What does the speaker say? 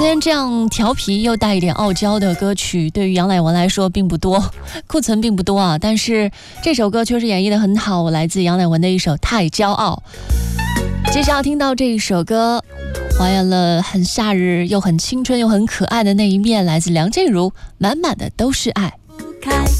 天这样调皮又带一点傲娇的歌曲，对于杨乃文来说并不多，库存并不多啊。但是这首歌确实演绎得很好，来自杨乃文的一首《太骄傲》。接下来听到这一首歌，还原了很夏日又很青春又很可爱的那一面，来自梁静茹，满满的都是爱。